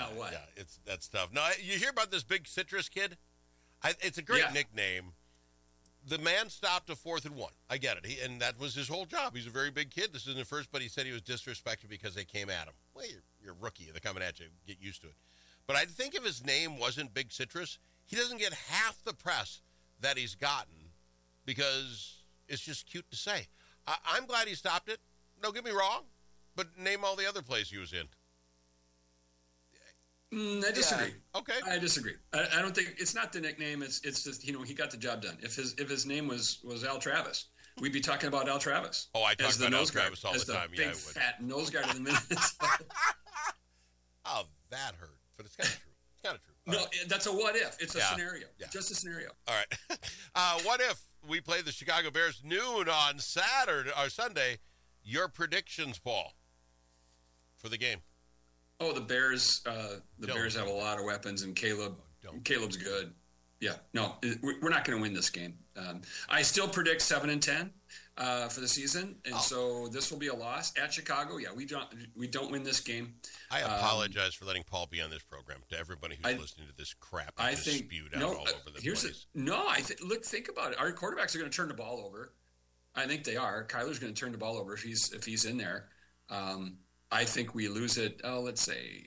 now what? Yeah, that's tough. Now, you hear about this Big Citrus kid? It's a great nickname. The man stopped a 4th and 1. I get it. And that was his whole job. He's a very big kid. This isn't the first, but he said he was disrespected because they came at him. Well, you're a rookie. They're coming at you. Get used to it. But I think if his name wasn't Big Citrus, he doesn't get half the press that he's gotten because it's just cute to say. I'm glad he stopped it. Don't get me wrong, but name all the other plays he was in. I disagree. Yeah. Okay. I disagree. I don't think it's not the nickname. It's just, he got the job done. If his name was Al Travis, we'd be talking about Al Travis. Oh, I talk about Al Travis all the time. Big fat nose guard of the minutes. Oh, that hurt. But it's kind of true. It's kind of true. No, that's a what if. It's a scenario. Yeah. Just a scenario. All right. What if we play the Chicago Bears noon on Saturday or Sunday? Your predictions, Paul, for the game. Oh, the Bears. Bears have a lot of weapons, and Caleb's good. Yeah, no, we're not going to win this game. I still predict 7-10 for the season, and so this will be a loss at Chicago. Yeah, we don't win this game. I apologize for letting Paul be on this program. To everybody who's listening to this crap, I think spewed out all over the place. Think about it. Our quarterbacks are going to turn the ball over. I think they are. Kyler's going to turn the ball over if he's in there. I think we lose it. Let's say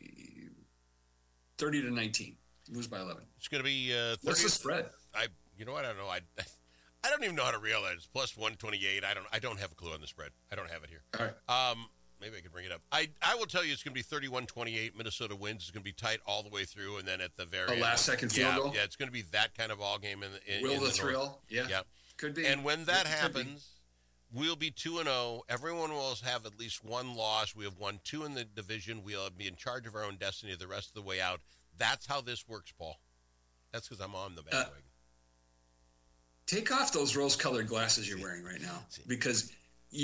30-19. Lose by 11. It's going to be 30. What's the spread? You know what? I don't know. I don't even know how to realize it's plus 128. I don't have a clue on the spread. I don't have it here. All right. Maybe I can bring it up. I will tell you it's going to be 31-28. Minnesota wins. It's going to be tight all the way through, and then at the very end, last second field goal. Yeah, it's going to be that kind of ball game in Will the thrill? North. Yeah, could be. And when that happens, we'll be 2-0. Everyone will have at least one loss. We have won 2 in the division. We'll be in charge of our own destiny the rest of the way out. That's how this works, Paul. That's because I'm on the bandwagon. Take off those rose-colored glasses you're wearing right now, because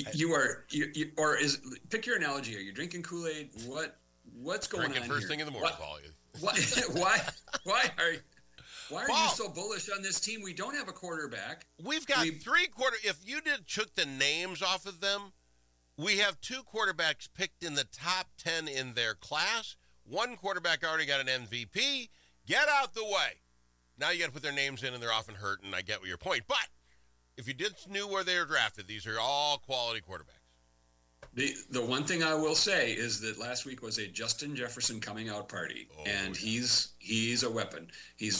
pick your analogy. Are you drinking Kool-Aid? What's going on here? First thing in the morning, Paul. Why are you so bullish on this team? We don't have a quarterback. We've got 3 quarter. If you took the names off of them, we have 2 quarterbacks picked in the top 10 in their class. 1 quarterback already got an MVP. Get out the way. Now you got to put their names in, and they're often hurt, and I get your point. But if you just knew where they were drafted, these are all quality quarterbacks. The one thing I will say is that last week was a Justin Jefferson coming out party, and he's a weapon. He's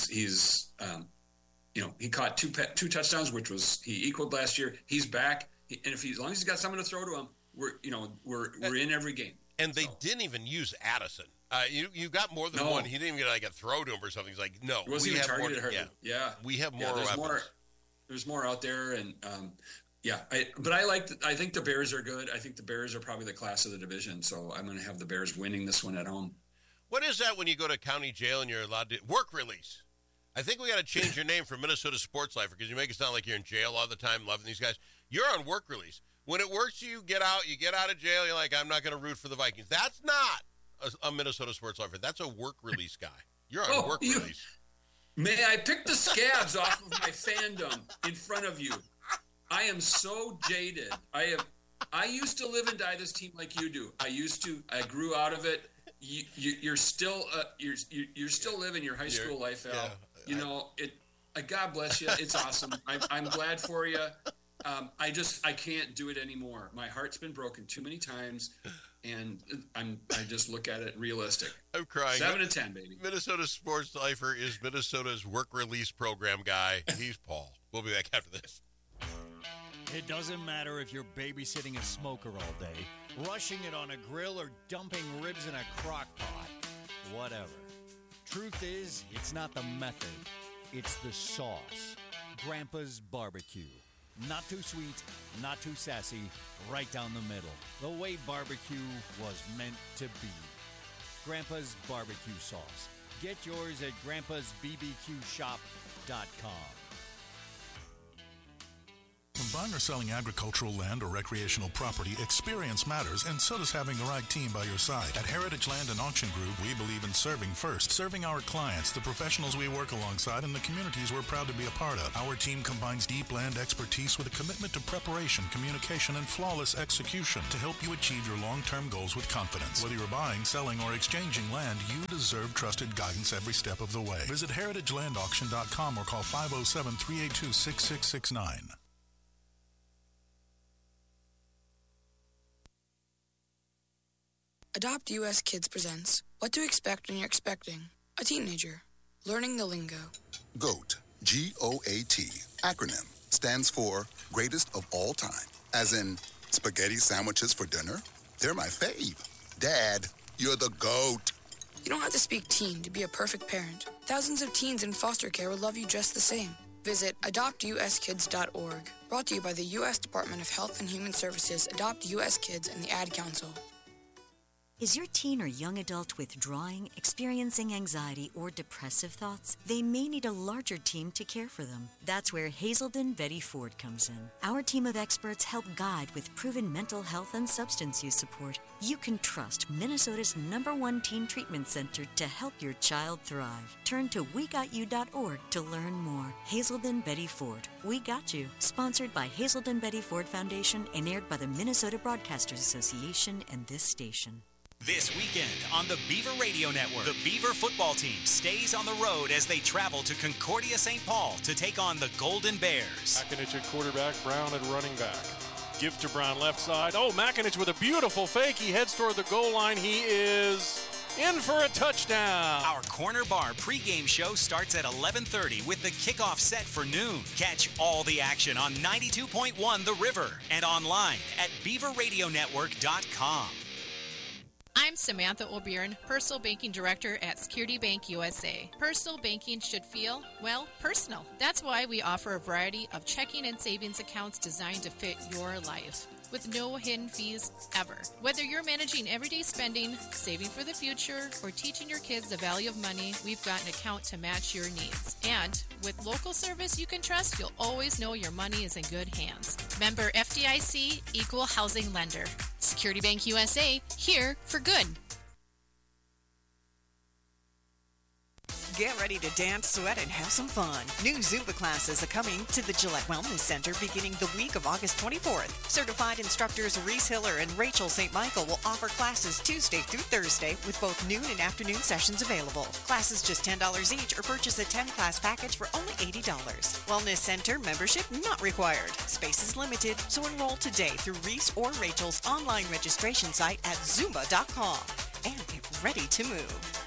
he caught 2 touchdowns, which was he equaled last year. He's back, and as long as he's got someone to throw to him, we're in every game. And they didn't even use Addison. You got more than one. He didn't even get like a throw to him or something. He's like, no, it wasn't even targeted. We have more weapons. There's more out there, and I think the Bears are good. I think the Bears are probably the class of the division. So I'm going to have the Bears winning this one at home. What is that when you go to county jail and you're allowed to work release? I think we got to change your name from Minnesota Sports Lifer because you make it sound like you're in jail all the time, loving these guys. You're on work release. When it works, you get out. You get out of jail. You're like, I'm not going to root for the Vikings. That's not a Minnesota Sports Lifer. That's a work release guy. You're on work release. May I pick the scabs off of my fandom in front of you? I am so jaded. I used to live and die this team like you do. I grew out of it. You're still living your high school life, Al. God bless you. It's awesome. I'm glad for you. I can't do it anymore. My heart's been broken too many times, and I just look at it realistic. I'm crying. 7-10, baby. Minnesota Sports Lifer is Minnesota's work release program guy. He's Paul. We'll be back after this. It doesn't matter if you're babysitting a smoker all day, rushing it on a grill, or dumping ribs in a crock pot. Whatever. Truth is, it's not the method. It's the sauce. Grandpa's Barbecue. Not too sweet, not too sassy, right down the middle. The way barbecue was meant to be. Grandpa's Barbecue Sauce. Get yours at grandpasbbqshop.com. When buying or selling agricultural land or recreational property, experience matters, and so does having the right team by your side. At Heritage Land and Auction Group, we believe in serving first, serving our clients, the professionals we work alongside, and the communities we're proud to be a part of. Our team combines deep land expertise with a commitment to preparation, communication, and flawless execution to help you achieve your long-term goals with confidence. Whether you're buying, selling, or exchanging land, you deserve trusted guidance every step of the way. Visit heritagelandauction.com or call 507-382-6669. Adopt US Kids presents What to Expect When You're Expecting a Teenager. Learning the Lingo. GOAT, G-O-A-T, acronym, stands for Greatest of All Time. As in, spaghetti sandwiches for dinner? They're my fave. Dad, you're the GOAT. You don't have to speak teen to be a perfect parent. Thousands of teens in foster care will love you just the same. Visit adoptuskids.org. Brought to you by the U.S. Department of Health and Human Services, Adopt U.S. Kids, and the Ad Council. Is your teen or young adult withdrawing, experiencing anxiety, or depressive thoughts? They may need a larger team to care for them. That's where Hazelden Betty Ford comes in. Our team of experts help guide with proven mental health and substance use support. You can trust Minnesota's #1 teen treatment center to help your child thrive. Turn to WeGotYou.org to learn more. Hazelden Betty Ford. We Got You. Sponsored by Hazelden Betty Ford Foundation and aired by the Minnesota Broadcasters Association and this station. This weekend on the Beaver Radio Network, the Beaver football team stays on the road as they travel to Concordia St. Paul to take on the Golden Bears. Makinich at quarterback, Brown at running back. Give to Brown left side. Oh, Makinich with a beautiful fake. He heads toward the goal line. He is in for a touchdown. Our Corner Bar pregame show starts at 11:30 with the kickoff set for noon. Catch all the action on 92.1 The River and online at beaverradionetwork.com. I'm Samantha O'Byrne, Personal Banking Director at Security Bank USA. Personal banking should feel, well, personal. That's why we offer a variety of checking and savings accounts designed to fit your life, with no hidden fees ever. Whether you're managing everyday spending, saving for the future, or teaching your kids the value of money, we've got an account to match your needs. And with local service you can trust, you'll always know your money is in good hands. Member FDIC, Equal Housing Lender. Security Bank USA, here for good. Get ready to dance, sweat, and have some fun. New Zumba classes are coming to the Gillette Wellness Center beginning the week of August 24th. Certified instructors Reese Hiller and Rachel St. Michael will offer classes Tuesday through Thursday with both noon and afternoon sessions available. Classes just $10 each or purchase a 10-class package for only $80. Wellness Center membership not required. Space is limited, so enroll today through Reese or Rachel's online registration site at Zumba.com and get ready to move.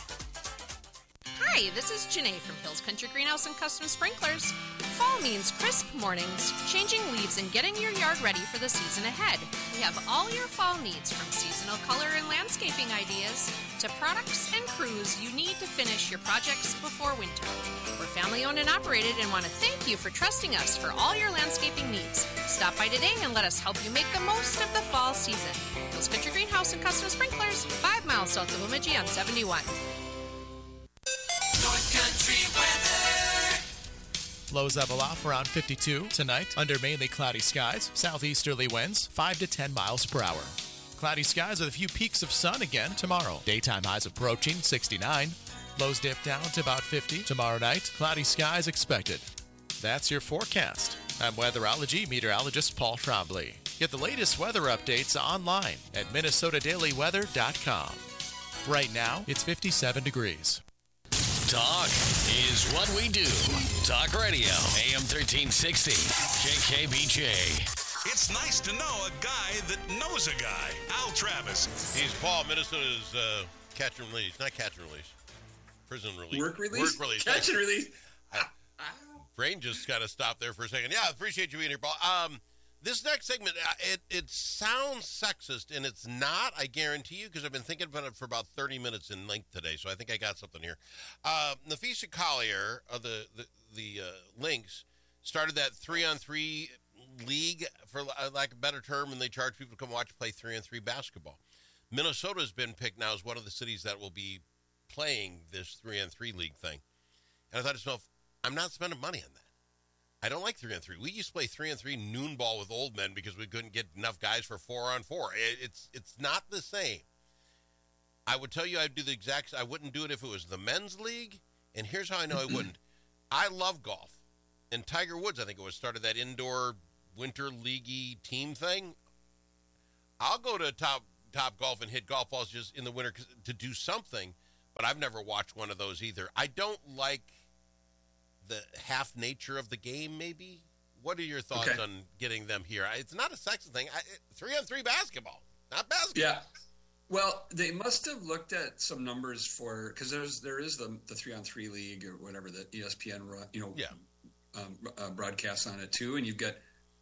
Hi, this is Janae from Hills Country Greenhouse and Custom Sprinklers. Fall means crisp mornings, changing leaves, and getting your yard ready for the season ahead. We have all your fall needs, from seasonal color and landscaping ideas to products and crews you need to finish your projects before winter. We're family owned and operated and want to thank you for trusting us for all your landscaping needs. Stop by today and let us help you make the most of the fall season. Hills Country Greenhouse and Custom Sprinklers, 5 miles south of Bemidji on 71. North Country weather. Lows level off around 52 tonight under mainly cloudy skies. Southeasterly winds 5 to 10 miles per hour. Cloudy skies with a few peaks of sun again tomorrow. Daytime highs approaching 69. Lows dip down to about 50. Tomorrow night, cloudy skies expected. That's your forecast. I'm weatherology meteorologist Paul Trombley. Get the latest weather updates online at minnesotadailyweather.com. Right now, it's 57 degrees. Talk is what we do. Talk Radio, AM 1360, KKBJ. It's nice to know a guy that knows a guy. Al Travis. He's Paul, Minnesota's catch and release. Not catch and release. Prison release. Work release? Work release. Catch and release. Brain just got to stop there for a second. Yeah, appreciate you being here, Paul. This next segment, it sounds sexist, and it's not, I guarantee you, because I've been thinking about it for about 30 minutes in length today, so I think I got something here. Nafisa Collier of the Lynx started that 3-on-3 league, for lack of a better term, and they charge people to come watch play 3-on-3 basketball. Minnesota's been picked now as one of the cities that will be playing this 3-on-3 league thing. And I thought to myself, I'm not spending money on that. I don't like 3-on-3. We used to play 3-on-3 noon ball with old men because we couldn't get enough guys for 4-on-4. It's not the same. I would tell you I'd do the exact. I wouldn't do it if it was the men's league. And here's how I know I wouldn't. I love golf. And Tiger Woods, I think it was, started that indoor winter leaguey team thing. I'll go to Top Golf and hit golf balls just in the winter to do something, but I've never watched one of those either. I don't like the half nature of the game, maybe. What are your thoughts on getting them here? It's not a sexy thing. 3-on-3 basketball, not basketball. Yeah. Well, they must have looked at some numbers for, because there is the 3-on-3 league or whatever that ESPN broadcasts on it too, and you've got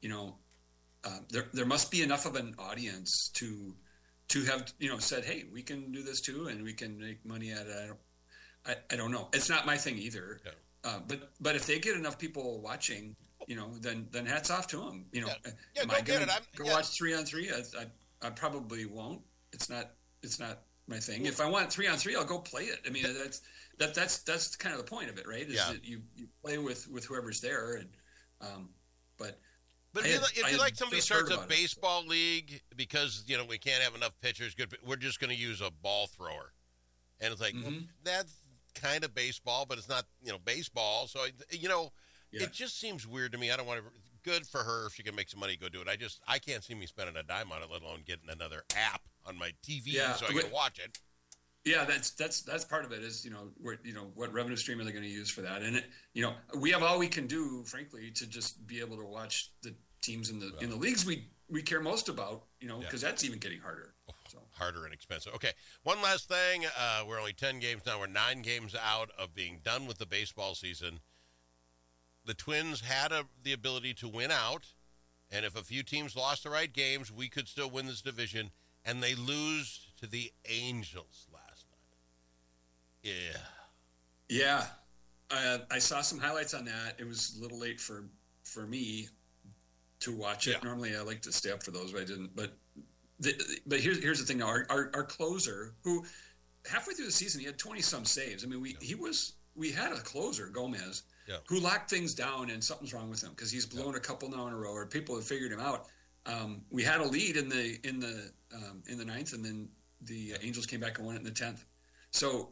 there must be enough of an audience to have said, hey, we can do this too, and we can make money at it. I don't know. It's not my thing either. No. But if they get enough people watching, then hats off to them. Am I going to go watch 3-on-3? I probably won't. It's not my thing. If I want 3-on-3, I'll go play it. I mean, that's kind of the point of it, right? Is that you play with whoever's there, and But if you like somebody starts a baseball league because we can't have enough pitchers, we're just going to use a ball thrower, and it's like well, that's kind of baseball, but it's not baseball. So it just seems weird to me. I don't want to. Good for her if she can make some money, go do it. I can't see me spending a dime on it, let alone getting another app on my TV so I can watch it. Yeah, that's part of it. Is what revenue stream are they going to use for that? And we have all we can do, frankly, to just be able to watch the teams in the leagues we care most about. Because that's even getting harder. So. Harder and expensive. Okay, one last thing. We're only 10 games now. We're 9 games out of being done with the baseball season. The Twins had the ability to win out, and if a few teams lost the right games, we could still win this division, and they lose to the Angels last night. Yeah. I saw some highlights on that. It was a little late for me to watch it. Normally I like to stay up for those, but I didn't. But here's the thing now. Our closer, who halfway through the season, he had 20-some saves. I mean, we had a closer, Gomez, who locked things down, and something's wrong with him because he's blown a couple now in a row, or people have figured him out. We had a lead in the 9th, and then the Angels came back and won it in the 10th. So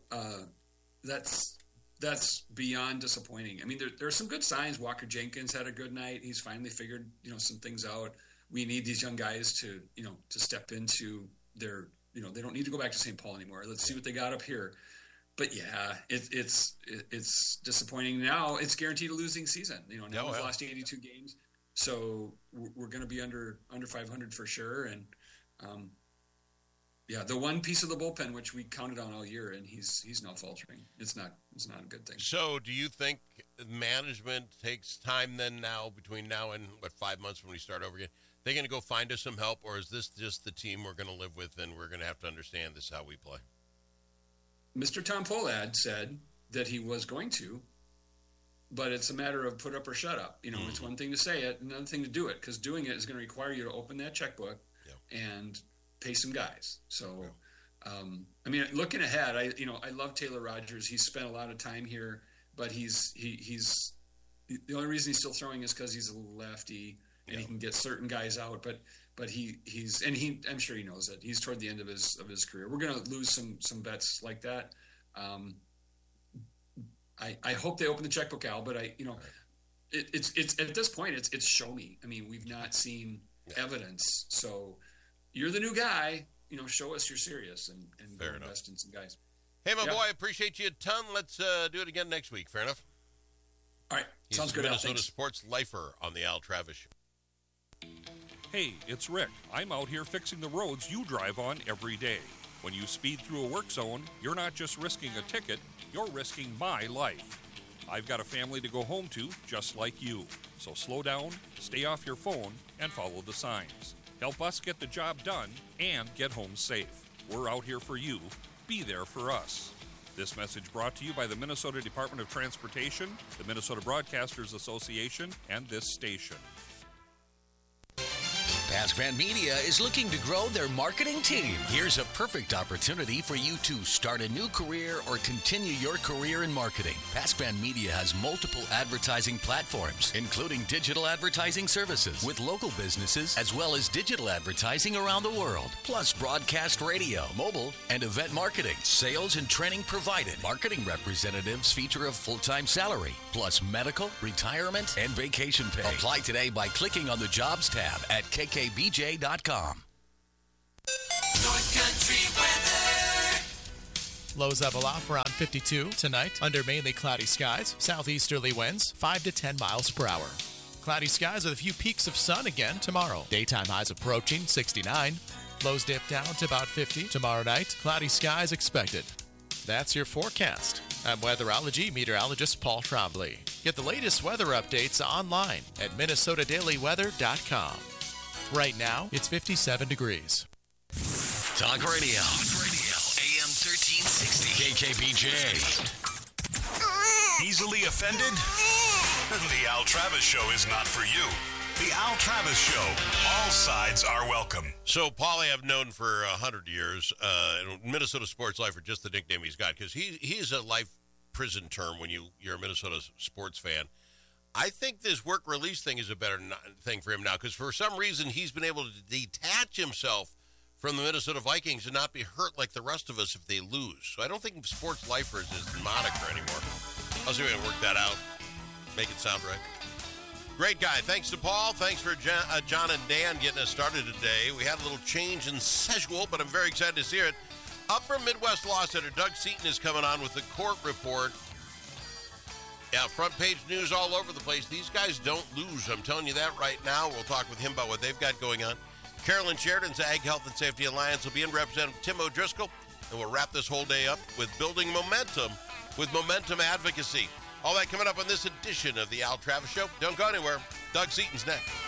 that's beyond disappointing. I mean, there are some good signs. Walker Jenkins had a good night. He's finally figured some things out. We need these young guys to step into their they don't need to go back to St. Paul anymore. Let's see what they got up here. But yeah, it's disappointing. Now it's guaranteed a losing season. Now we've lost 82 games, so we're going to be under 500 for sure. And the one piece of the bullpen which we counted on all year, and he's now faltering. It's not a good thing. So, do you think management takes time then now between now and 5 months when we start over again? They're going to go find us some help, or is this just the team we're going to live with, and we're going to have to understand this is how we play? Mr. Tom Pohlad said that he was going to, but it's a matter of put up or shut up. It's one thing to say it, another thing to do it, because doing it is going to require you to open that checkbook and pay some guys. So, I mean, looking ahead, I love Taylor Rogers. He's spent a lot of time here, but he's the only reason he's still throwing is because he's a lefty and he can get certain guys out. But I'm sure he knows it. He's toward the end of his career. We're going to lose some vets like that. I hope they open the checkbook, Al. But it's at this point it's show me. I mean, we've not seen evidence. So you're the new guy. Show us you're serious and go invest in some guys. Hey, my boy, I appreciate you a ton. Let's do it again next week. Fair enough? All right. Sounds good, Minnesota Al. Sports Lifer on the Al Travis Show. Hey, it's Rick. I'm out here fixing the roads you drive on every day. When you speed through a work zone, you're not just risking a ticket, you're risking my life. I've got a family to go home to, just like you. So slow down, stay off your phone, and follow the signs. Help us get the job done and get home safe. We're out here for you. Be there for us. This message brought to you by the Minnesota Department of Transportation, the Minnesota Broadcasters Association, and this station. Askvan Media is looking to grow their marketing team. Here's a perfect opportunity for you to start a new career or continue your career in marketing. Askvan Media has multiple advertising platforms, including digital advertising services with local businesses, as well as digital advertising around the world, plus broadcast radio, mobile, and event marketing. Sales and training provided. Marketing representatives feature a full-time salary, plus medical, retirement, and vacation pay. Apply today by clicking on the Jobs tab at kkbj.com. North Country weather. Lows level off around 52 tonight under mainly cloudy skies. Southeasterly winds 5 to 10 miles per hour. Cloudy skies with a few peaks of sun again tomorrow. Daytime highs approaching 69. Lows dip down to about 50 tomorrow night. Cloudy skies expected. That's your forecast. I'm weatherology meteorologist Paul Trombley. Get the latest weather updates online at minnesotadailyweather.com. Right now, it's 57 degrees. Talk Radio. AM 1360. KKBJ. Easily offended? The Al Travis Show is not for you. The Al Travis Show. All sides are welcome. So, Paulie, I've known for 100 years. Minnesota Sports Life, or just the nickname he's got, because he's a life prison term when you're a Minnesota sports fan. I think this work release thing is a better thing for him now, because for some reason he's been able to detach himself from the Minnesota Vikings and not be hurt like the rest of us if they lose. So I don't think sports lifers is the moniker anymore. I'll see if we can work that out. Make it sound right. Great guy. Thanks to Paul. Thanks for John and Dan getting us started today. We had a little change in schedule, but I'm very excited to see it. Upper Midwest Law Center, Doug Seaton is coming on with the court report. Yeah, front page news all over the place. These guys don't lose. I'm telling you that right now. We'll talk with him about what they've got going on. Carolyn Sheridan's Ag Health and Safety Alliance will be in. Representative Tim O'Driscoll. And we'll wrap this whole day up with building momentum with Momentum Advocacy. All that coming up on this edition of the Al Travis Show. Don't go anywhere. Doug Seaton's next.